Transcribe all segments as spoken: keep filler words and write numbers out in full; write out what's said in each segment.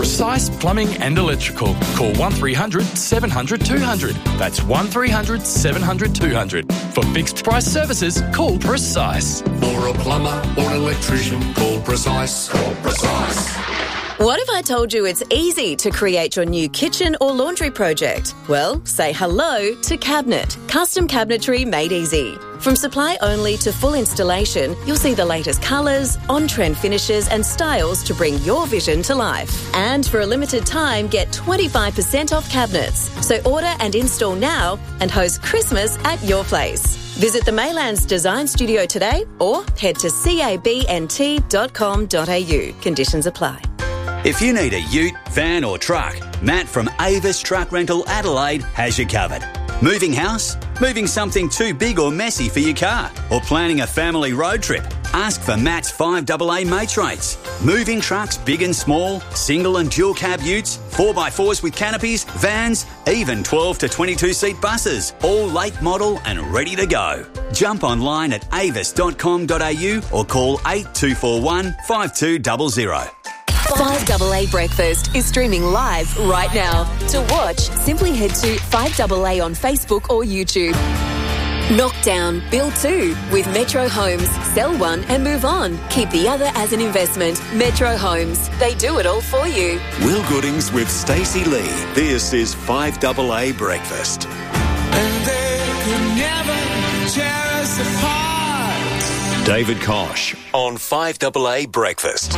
Precise Plumbing and Electrical. Call one three hundred seven hundred two hundred. That's one three hundred seven hundred two hundred. For fixed price services, call Precise. For a plumber or an electrician, call Precise. Call Precise. What if I told you it's easy to create your new kitchen or laundry project? Well, say hello to Cabinet. Custom cabinetry made easy. From supply only to full installation, you'll see the latest colours, on-trend finishes and styles to bring your vision to life. And for a limited time, get twenty-five percent off cabinets. So order and install now and host Christmas at your place. Visit the Maylands Design Studio today or head to cabnt dot com dot a u. Conditions apply. If you need a ute, van or truck, Matt from Avis Truck Rental Adelaide has you covered. Moving house? Moving something too big or messy for your car? Or planning a family road trip? Ask for Matt's five double A mates rates. Moving trucks big and small, single and dual cab utes, four by fours with canopies, vans, even twelve to twenty-two seat buses, all late model and ready to go. Jump online at avis dot com dot a u or call eight two four one five two zero zero. five double A Breakfast is streaming live right now. To watch, simply head to five double A on Facebook or YouTube. Knock down, build two with Metro Homes. Sell one and move on. Keep the other as an investment. Metro Homes. They do it all for you. Will Goodings with Stacey Lee. This is five double A Breakfast. And they could never tear us apart. David Kosh on five double A Breakfast.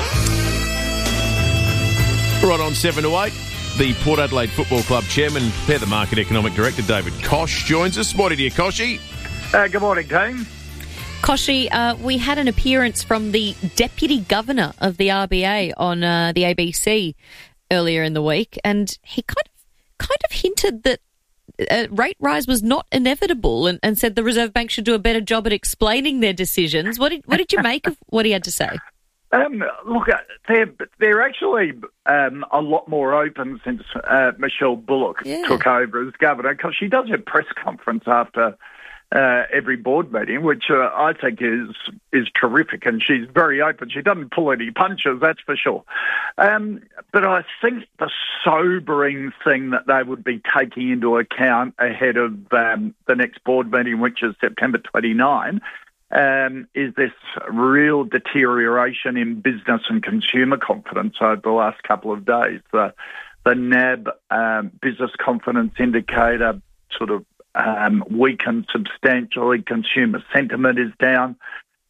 Right on seven to eight, the Port Adelaide Football Club Chairman, Prepare the Market Economic Director, David Kosh, joins us. Morning to you, Koshy. Uh, good morning, team. Koshy, uh, we had an appearance from the Deputy Governor of the R B A on uh, the A B C earlier in the week, and he kind of kind of hinted that a rate rise was not inevitable and, and said the Reserve Bank should do a better job at explaining their decisions. What did, what did you make of what he had to say? Um, look, they're, they're actually um, a lot more open since uh, Michelle Bullock Yeah. took over as governor, because she does her press conference after uh, every board meeting, which uh, I think is is terrific, and she's very open. She doesn't pull any punches, that's for sure. Um, but I think the sobering thing that they would be taking into account ahead of um, the next board meeting, which is September twenty-ninth, Um, is this real deterioration in business and consumer confidence over the last couple of days. The, the N A B um, business confidence indicator sort of um, weakened substantially. Consumer sentiment is down.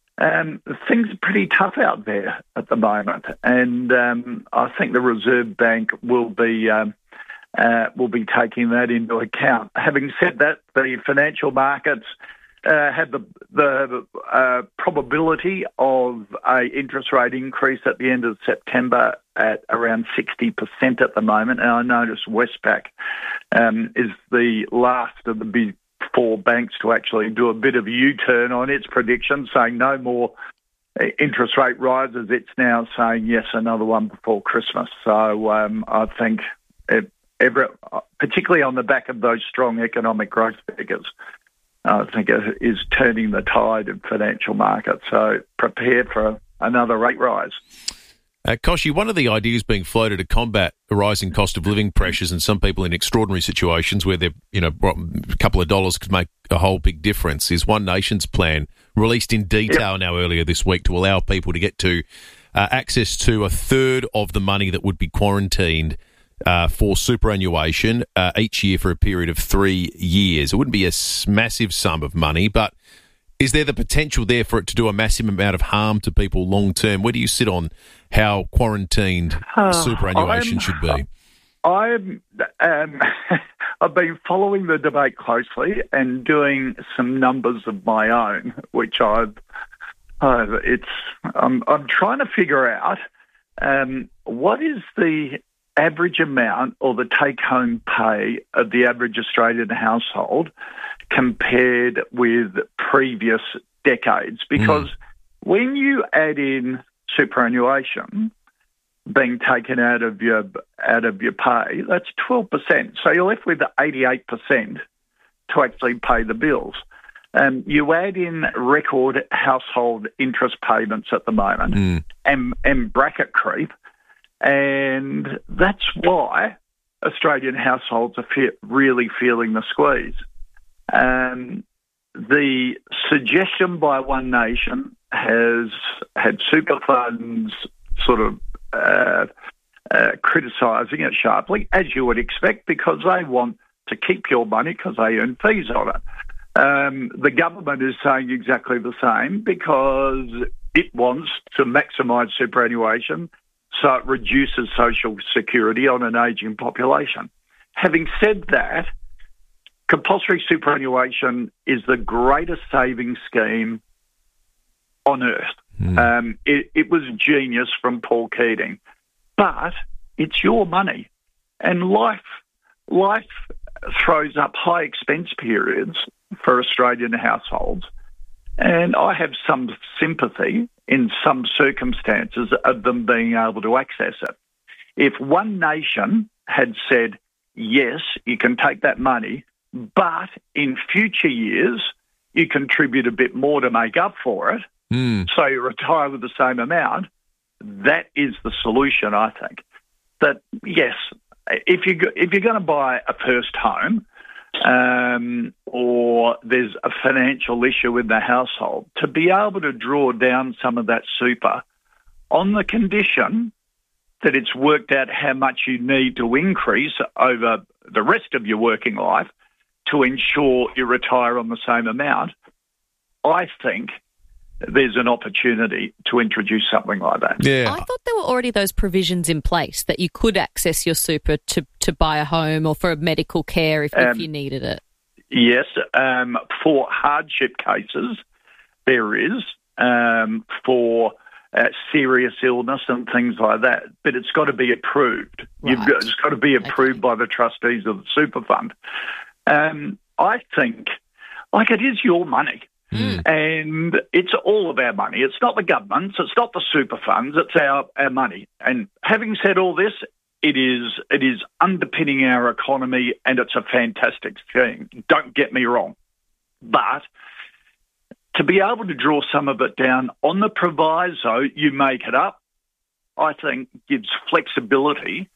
Um, things are pretty tough out there at the moment, and um, I think the Reserve Bank will be um, uh, will be taking that into account. Having said that, the financial markets Uh, had the the uh, probability of a interest rate increase at the end of September at around sixty percent at the moment. And I notice Westpac um, is the last of the big four banks to actually do a bit of a U-turn on its prediction, saying no more interest rate rises. It's now saying, yes, another one before Christmas. So um, I think, it, every, particularly on the back of those strong economic growth figures, I think it is turning the tide of financial markets. So prepare for another rate rise. Uh, Koshy, one of the ideas being floated to combat the rising cost of living pressures and some people in extraordinary situations where they're, you know, a couple of dollars could make a whole big difference is One Nation's plan, released in detail yep. now earlier this week, to allow people to get to uh, access to a third of the money that would be quarantined Uh, for superannuation uh, each year for a period of three years. It wouldn't be a s- massive sum of money, but is there the potential there for it to do a massive amount of harm to people long term? Where do you sit on how quarantined uh, superannuation I'm, should be? I'm, um, I've been following the debate closely and doing some numbers of my own, which I've uh, it's I'm, I'm trying to figure out um, what is the average amount or the take-home pay of the average Australian household compared with previous decades. Because mm. when you add in superannuation being taken out of your out of your pay, that's twelve percent. So you're left with eighty-eight percent to actually pay the bills. Um, you add in record household interest payments at the moment mm. and, and bracket creep, And that's why Australian households are fe- really feeling the squeeze. Um, the suggestion by One Nation has had super funds sort of uh, uh, criticising it sharply, as you would expect, because they want to keep your money because they earn fees on it. Um, the government is saying exactly the same because it wants to maximise superannuation so it reduces social security on an ageing population. Having said that, compulsory superannuation is the greatest savings scheme on earth. Mm. Um, it, it was genius from Paul Keating. But it's your money. And life, life throws up high expense periods for Australian households. And I have some sympathy in some circumstances of them being able to access it. If One Nation had said, yes, you can take that money, but in future years you contribute a bit more to make up for it, mm. so you retire with the same amount, that is the solution, I think. That, yes, if, you, if you're going to buy a first home, Um, or there's a financial issue in the household, to be able to draw down some of that super on the condition that it's worked out how much you need to increase over the rest of your working life to ensure you retire on the same amount, I think there's an opportunity to introduce something like that. Yeah. I thought there were already those provisions in place that you could access your super to, to buy a home or for medical care if, um, if you needed it. Yes. Um, for hardship cases, there is. Um, for uh, serious illness and things like that. But it's got to be approved. Right. You've got, it's got to be approved okay. by the trustees of the super fund. Um, I think, like, it is your money. Mm. And it's all of our money. It's not the government's, it's not the super funds, it's our, our money. And having said all this, it is it is underpinning our economy and it's a fantastic scheme. Don't get me wrong. But to be able to draw some of it down on the proviso you make it up, I think gives flexibility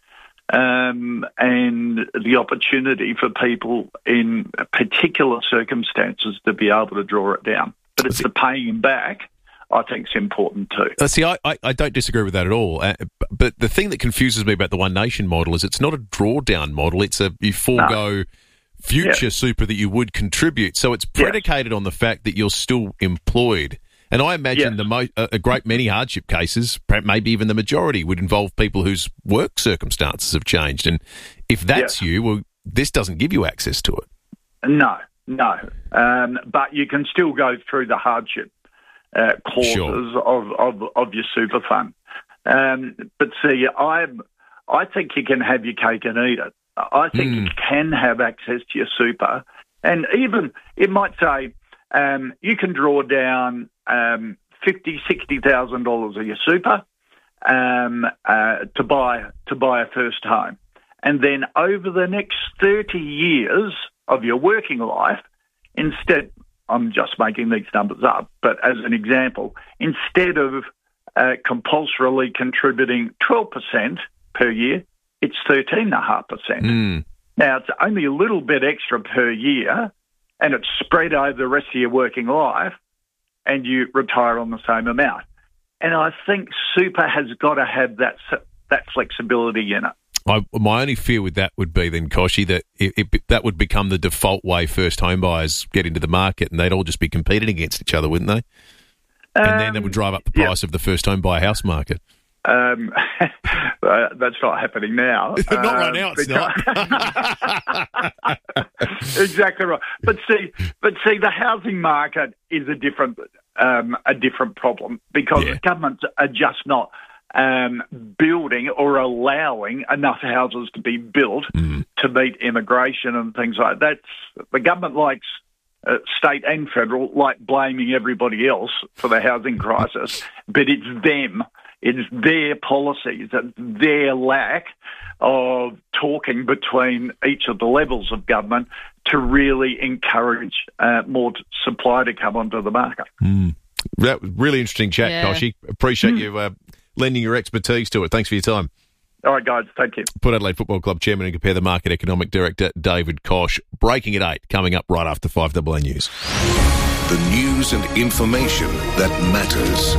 Um, and the opportunity for people in particular circumstances to be able to draw it down. But it's the paying back, I think, is important too. Uh, see, I, I, I don't disagree with that at all. Uh, but the thing that confuses me about the One Nation model is it's not a drawdown model. It's a you forego no. future yeah. super that you would contribute. So it's predicated yes. on the fact that you're still employed. And I imagine yes. the mo- a great many hardship cases, maybe even the majority, would involve people whose work circumstances have changed. And if that's yes. you, well, this doesn't give you access to it. No, no. Um, but you can still go through the hardship uh, clauses sure. of, of, of your super fund. Um, but see, I I think you can have your cake and eat it. I think mm. you can have access to your super. And even it might say um, you can draw down Um, fifty thousand dollars, sixty thousand dollars of your super um, uh, to buy to buy a first home. And then over the next thirty years of your working life, instead, I'm just making these numbers up, but as an example, instead of uh, compulsorily contributing twelve percent per year, it's thirteen point five percent. Mm. Now, it's only a little bit extra per year, and it's spread over the rest of your working life, and you retire on the same amount. And I think super has got to have that that flexibility in it. I, my only fear with that would be then, Kochie, that it, it, that would become the default way first home buyers get into the market and they'd all just be competing against each other, wouldn't they? And um, then that would drive up the price yeah. of the first home buyer house market. Um, uh, that's not happening now. not um, right now, it's not. Exactly right. But see, but see, the housing market is a different, um, a different problem because yeah. governments are just not um, building or allowing enough houses to be built mm. to meet immigration and things like that. The government likes. Uh, state and federal like blaming everybody else for the housing crisis, but it's them. It's their policies, it's their lack of talking between each of the levels of government to really encourage uh, more supply to come onto the market. Mm. That was really interesting chat, yeah. Kochie. Appreciate mm. you uh, lending your expertise to it. Thanks for your time. All right, guys, take care. Port Adelaide Football Club Chairman and Compare the Market Economic Director David Koch. Breaking at eight, coming up right after five A A News. The news and information that matters.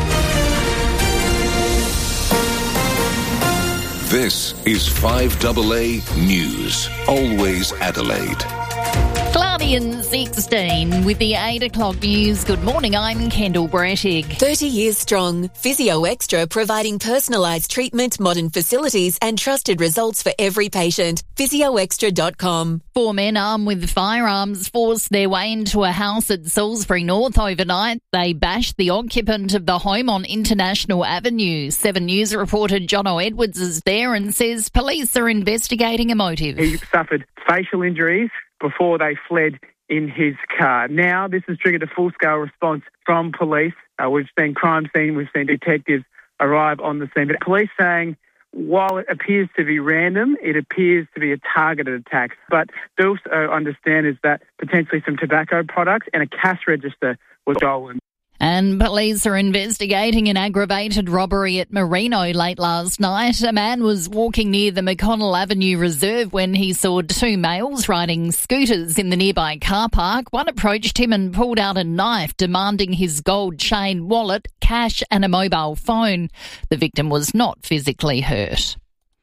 This is five A A News. Always Adelaide. Cloudy and sixteen with the eight o'clock news. Good morning, I'm Kendall Brettig. thirty years strong. Physio Extra providing personalised treatment, modern facilities and trusted results for every patient. physio extra dot com. Four men armed with firearms forced their way into a house at Salisbury North overnight. They bashed the occupant of the home on International Avenue. Seven News reporter Jono Edwards is there and says police are investigating a motive. He suffered facial injuries before they fled in his car. Now, this has triggered a full-scale response from police. Uh, we've seen crime scene, we've seen detectives arrive on the scene. But police saying, while it appears to be random, it appears to be a targeted attack. But they also understand is that potentially some tobacco products and a cash register was stolen. And police are investigating an aggravated robbery at Merino late last night. A man was walking near the McConnell Avenue Reserve when he saw two males riding scooters in the nearby car park. One approached him and pulled out a knife, demanding his gold chain, wallet, cash and a mobile phone. The victim was not physically hurt.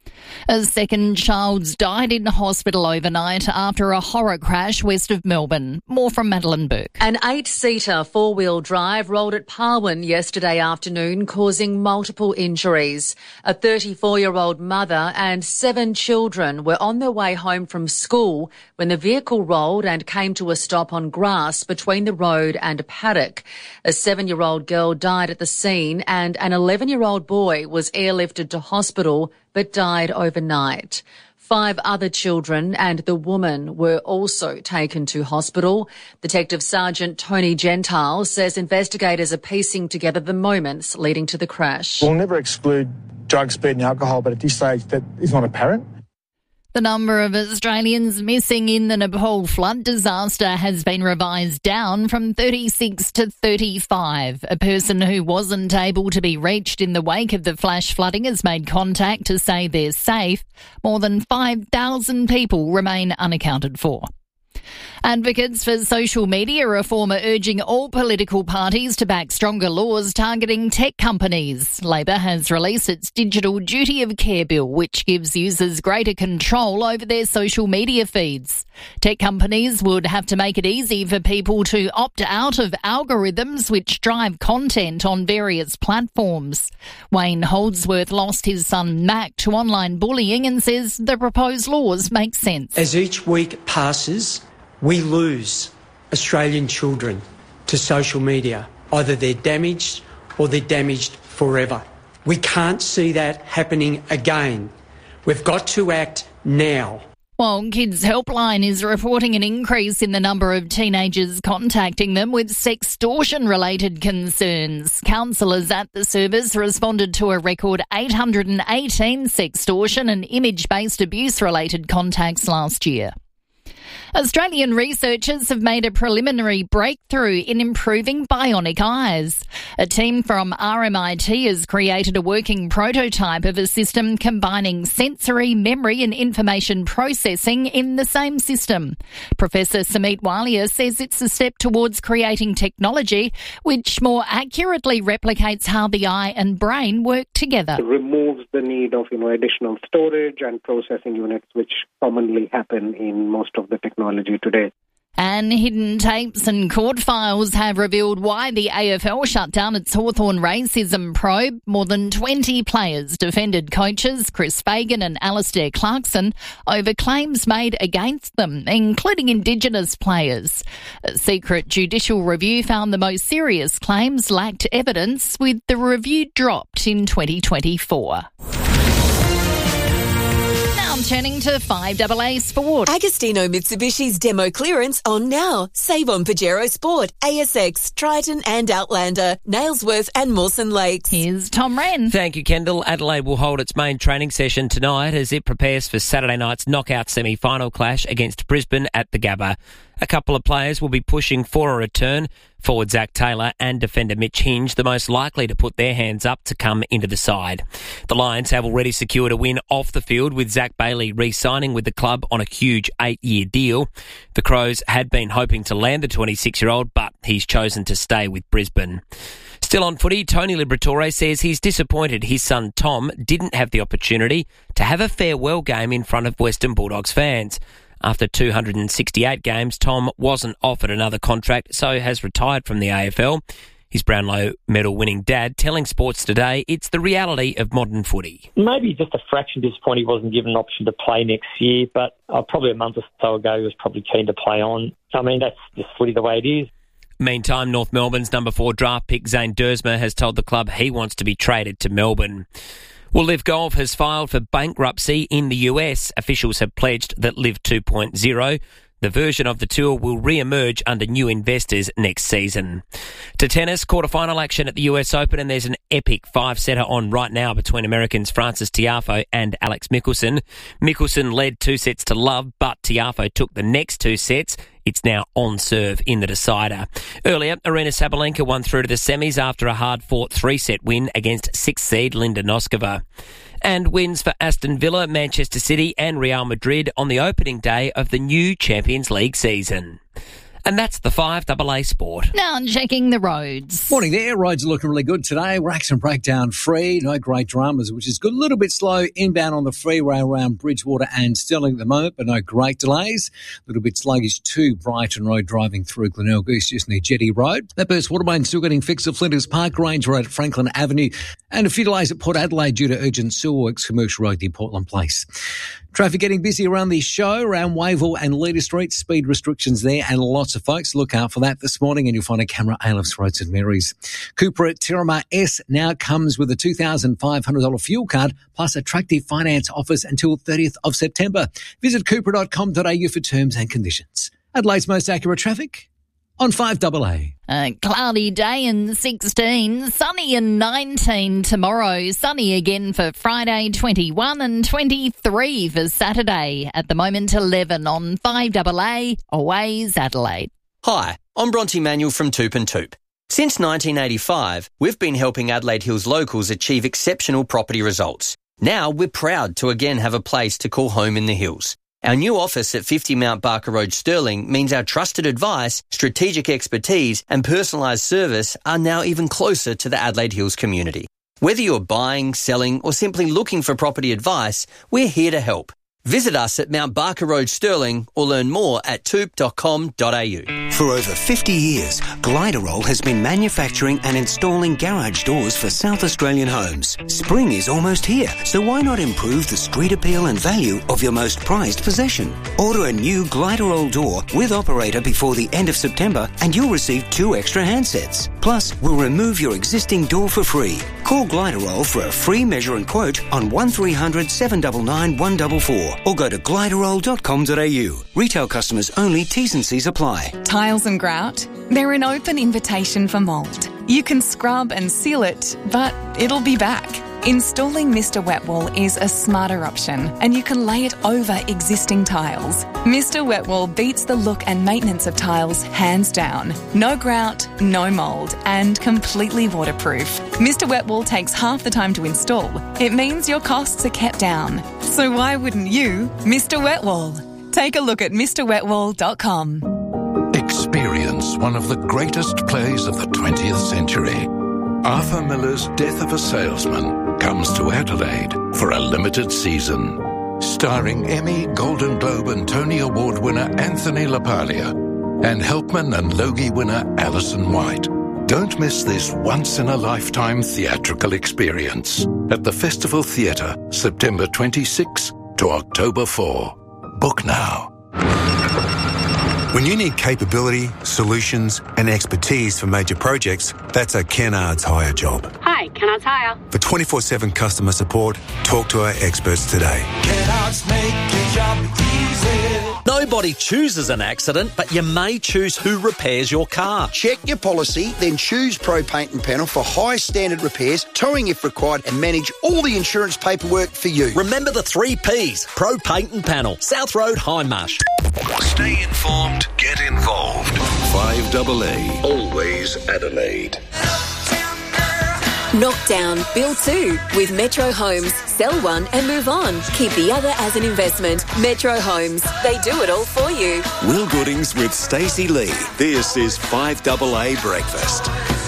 A second child's died in hospital overnight after a horror crash west of Melbourne. More from Madeline Burke. An eight-seater four-wheel drive rolled at Parwin yesterday afternoon, causing multiple injuries. A thirty-four-year-old mother and seven children were on their way home from school when the vehicle rolled and came to a stop on grass between the road and a paddock. A seven-year-old girl died at the scene and an eleven-year-old boy was airlifted to hospital but died overnight. Five other children and the woman were also taken to hospital. Detective Sergeant Tony Gentile says investigators are piecing together the moments leading to the crash. We'll never exclude drug, speed and alcohol, but at this stage that is not apparent. The number of Australians missing in the Nepal flood disaster has been revised down from thirty-six to thirty-five. A person who wasn't able to be reached in the wake of the flash flooding has made contact to say they're safe. More than five thousand people remain unaccounted for. Advocates for social media reform are urging all political parties to back stronger laws targeting tech companies. Labor has released its Digital Duty of Care bill, which gives users greater control over their social media feeds. Tech companies would have to make it easy for people to opt out of algorithms which drive content on various platforms. Wayne Holdsworth lost his son Mac to online bullying and says the proposed laws make sense. As each week passes, we lose Australian children to social media. Either they're damaged or they're damaged forever. We can't see that happening again. We've got to act now. While Kids Helpline is reporting an increase in the number of teenagers contacting them with sextortion-related concerns. Counsellors at the service responded to a record eight hundred eighteen sextortion and image-based abuse-related contacts last year. Australian researchers have made a preliminary breakthrough in improving bionic eyes. A team from R M I T has created a working prototype of a system combining sensory, memory and information processing in the same system. Professor Samit Walia says it's a step towards creating technology which more accurately replicates how the eye and brain work together. It removes the need of, you know, additional storage and processing units which commonly happen in most of the technology today. And hidden tapes and court files have revealed why the A F L shut down its Hawthorn racism probe. More than twenty players defended coaches Chris Fagan and Alistair Clarkson over claims made against them, including Indigenous players. A secret judicial review found the most serious claims lacked evidence, with the review dropped in twenty twenty-four. Turning to five A A Sport. Agostino Mitsubishi's demo clearance on now. Save on Pajero Sport, A S X, Triton and Outlander, Nailsworth and Mawson Lakes. Here's Tom Wren. Thank you, Kendall. Adelaide will hold its main training session tonight as it prepares for Saturday night's knockout semi-final clash against Brisbane at the Gabba. A couple of players will be pushing for a return. Forward Zach Taylor and defender Mitch Hinge, the most likely to put their hands up to come into the side. The Lions have already secured a win off the field, with Zach Bailey re-signing with the club on a huge eight-year deal. The Crows had been hoping to land the twenty-six-year-old, but he's chosen to stay with Brisbane. Still on footy, Tony Liberatore says he's disappointed his son Tom didn't have the opportunity to have a farewell game in front of Western Bulldogs fans. After two hundred sixty-eight games, Tom wasn't offered another contract, so has retired from the A F L. His Brownlow medal winning dad telling Sports Today it's the reality of modern footy. Maybe just a fraction disappointed he wasn't given an option to play next year, but uh, probably a month or so ago he was probably keen to play on. I mean, that's just footy the way it is. Meantime, North Melbourne's number four draft pick Zane Dersma has told the club he wants to be traded to Melbourne. Well, Live Golf has filed for bankruptcy in the U S. Officials have pledged that Live two point oh, the version of the tour, will re-emerge under new investors next season. To tennis, quarter-final action at the U S Open, and there's an epic five-setter on right now between Americans Frances Tiafoe and Alex Mickelson. Mickelson led two sets to love, but Tiafoe took the next two sets. It's now on serve in the decider. Earlier, Arina Sabalenka won through to the semis after a hard-fought three-set win against sixth seed Linda Noskova. And wins for Aston Villa, Manchester City and Real Madrid on the opening day of the new Champions League season. And that's the five double A Sport. Now checking the roads. Morning there. Roads are looking really good today. Racks and breakdown free. No great dramas, which is good. A little bit slow inbound on the freeway around Bridgewater and Stirling at the moment, but no great delays. A little bit sluggish to Brighton Road driving through Glenelg East just near Jetty Road. That burst water main still getting fixed at Flinders Park, Range Road at Franklin Avenue, and a few delays at Port Adelaide due to urgent sewer works, Commercial Road near Portland Place. Traffic getting busy around the show, around Wavell and Leader Street. Speed restrictions there and lots of folks. Look out for that this morning and you'll find a camera at Ailofts Road, St Mary's. Cooper at Tiramar S now comes with a two thousand five hundred dollars fuel card plus attractive finance offers until thirtieth of September. Visit cooper dot com dot a u for terms and conditions. Adelaide's most accurate traffic on five double A. A cloudy day and sixteen, sunny and nineteen tomorrow, sunny again for Friday twenty-one and twenty-three for Saturday. At the moment eleven on five double A, Always Adelaide. Hi, I'm Bronte Manuel from Toop and Toop. Since nineteen eighty-five, we've been helping Adelaide Hills locals achieve exceptional property results. Now we're proud to again have a place to call home in the hills. Our new office at fifty Mount Barker Road, Stirling, means our trusted advice, strategic expertise and personalised service are now even closer to the Adelaide Hills community. Whether you're buying, selling or simply looking for property advice, we're here to help. Visit us at Mount Barker Road, Stirling, or learn more at toop dot com dot a u. For over fifty years, Gliderol has been manufacturing and installing garage doors for South Australian homes. Spring is almost here, so why not improve the street appeal and value of your most prized possession? Order a new Gliderol door with operator before the end of September and you'll receive two extra handsets. Plus, we'll remove your existing door for free. Call Gliderol for a free measure and quote on one three hundred, seven nine nine, one four four or go to gliderol dot com dot a u. Retail customers only, T's and C's apply. Tiles and grout, they're an open invitation for mould. You can scrub and seal it, but it'll be back. Installing Mister Wet Wool is a smarter option and you can lay it over existing tiles. Mister Wet Wool beats the look and maintenance of tiles hands down. No grout, no mould and completely waterproof. Mister Wet Wool takes half the time to install. It means your costs are kept down. So why wouldn't you, Mister Wet Wool? Take a look at Mr wet wool dot com. Experience one of the greatest plays of the twentieth century. Arthur Miller's Death of a Salesman comes to Adelaide for a limited season. Starring Emmy, Golden Globe and Tony Award winner Anthony LaPaglia and Helpman and Logie winner Alison White. Don't miss this once-in-a-lifetime theatrical experience at the Festival Theatre, September twenty-sixth to October fourth. Book now. When you need capability, solutions and expertise for major projects, that's a Kennards Hire job. Hi, Kennards Hire. For twenty-four seven customer support, talk to our experts today. Kennards make your job easy. Nobody chooses an accident, but you may choose who repairs your car. Check your policy, then choose Pro Paint and Panel for high standard repairs, towing if required, and manage all the insurance paperwork for you. Remember the three Ps. Pro Paint and Panel. South Road, Hindmarsh. Stay informed, get involved. five double A, always Adelaide. Knock down, build two with Metro Homes. Sell one and move on. Keep the other as an investment. Metro Homes. They do it all for you. Will Goodings with Stacey Lee. This is five double A Breakfast.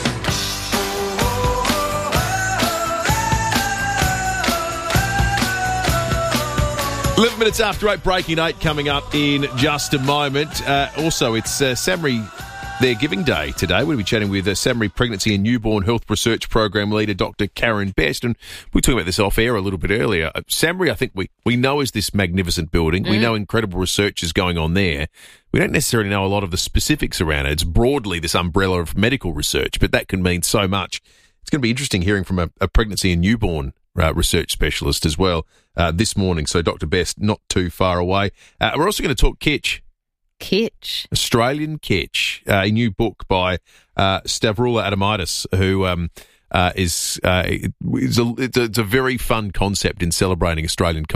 eleven minutes after eight, breaking eight coming up in just a moment. Uh, also, it's uh, SAHMRI, their Giving Day today. We'll be chatting with uh, SAHMRI Pregnancy and Newborn Health Research Program Leader, Doctor Karen Best. And we were talking about this off air a little bit earlier. Uh, SAHMRI, I think we, we know is this magnificent building. Mm. We know incredible research is going on there. We don't necessarily know a lot of the specifics around it. It's broadly this umbrella of medical research, but that can mean so much. It's going to be interesting hearing from a, a pregnancy and newborn uh, research specialist as well uh, this morning. So Doctor Best, not too far away. Uh, we're also going to talk kitsch. Kitsch. Australian kitsch, uh, a new book by uh, Stavroula Adamaitis, who um, uh, is, uh, is a, it's, a, it's a very fun concept in celebrating Australian culture.